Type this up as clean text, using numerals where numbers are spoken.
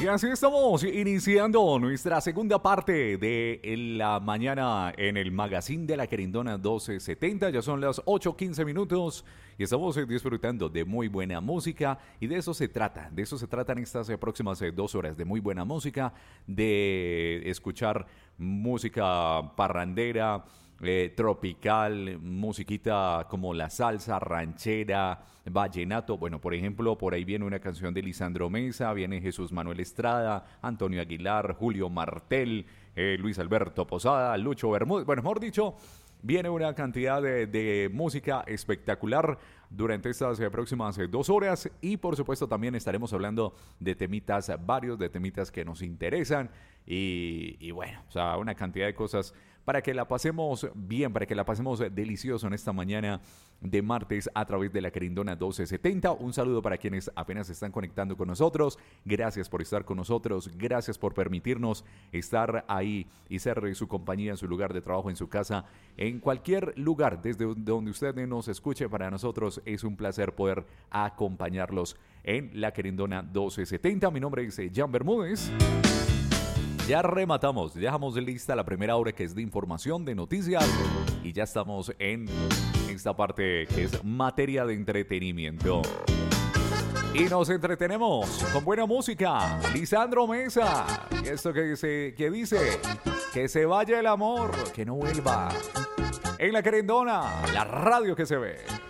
Y así estamos iniciando nuestra segunda parte de la mañana en el Magazine de la Querendona 1270. Ya son las 8:15 minutos y estamos disfrutando de muy buena música y de eso se trata. De eso se tratan estas próximas 2 horas, de muy buena música, de escuchar música parrandera, tropical, musiquita como la salsa, ranchera, vallenato. Bueno, por ejemplo, por ahí viene una canción de Lisandro Mesa, viene Jesús Manuel Estrada, Antonio Aguilar, Julio Martel, Luis Alberto Posada, Lucho Bermúdez. Bueno, mejor dicho, viene una cantidad de música espectacular durante estas próximas 2 horas y por supuesto también estaremos hablando de temitas varios, de temitas que nos interesan y bueno, o sea, una cantidad de cosas para que la pasemos bien, para que la pasemos delicioso en esta mañana de martes a través de la Querendona 1270. Un saludo para quienes apenas se están conectando con nosotros. Gracias por estar con nosotros. Gracias por permitirnos estar ahí y ser su compañía en su lugar de trabajo, en su casa, en cualquier lugar desde donde usted nos escuche. Para nosotros es un placer poder acompañarlos en la Querendona 1270. Mi nombre es Jan Bermúdez. Ya rematamos, ya dejamos lista la primera hora que es de información, de noticias y ya estamos en esta parte que es materia de entretenimiento. Y nos entretenemos con buena música. Lisandro Mesa, esto que dice que se vaya el amor, que no vuelva. En la Querendona, la radio que se ve.